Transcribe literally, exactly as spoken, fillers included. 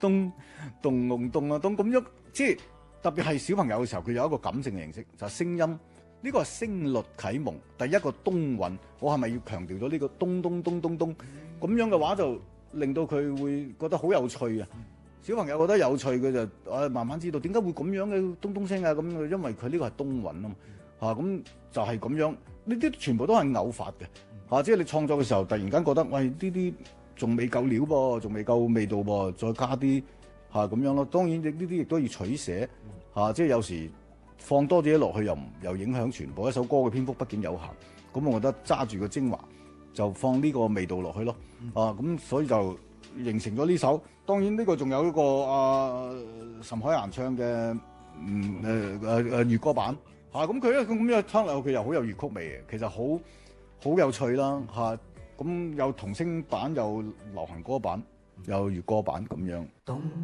咚咚咚咚啊咚咁樣，即係特別係小朋友嘅時候，佢有一個感性嘅認識，就係、是、聲音。呢、這個係聲律啟蒙，第一個咚韻，我係咪要強調咗呢個咚咚咚咚咚？咁樣嘅話就令到佢會覺得好有趣啊！小朋友覺得有趣，佢就誒慢慢知道點解會咁樣嘅咚咚聲啊咁，因為佢呢個係咚韻啊嘛嚇，咁就係咁樣。呢啲全部都係偶發嘅嚇、啊，即係你創作嘅時候，突然間覺得喂呢啲仲未夠料噃，仲未夠味道噃，再加啲嚇咁樣咯。當然呢啲亦都要取捨嚇、啊，即係有時放多啲嘢落去又唔又影響全部一首歌嘅篇幅，畢竟有限。咁我覺得揸住個精華就放呢個味道落去咯啊，咁所以就形成咗呢首。當然呢個仲有一個啊岑海岩唱嘅嗯誒誒誒粵歌版嚇，咁佢咧咁樣聽落佢又好有粵曲味嘅，其實好好有趣啦嚇。咁、啊、有童聲版，有流行歌版，有粵歌版咁樣。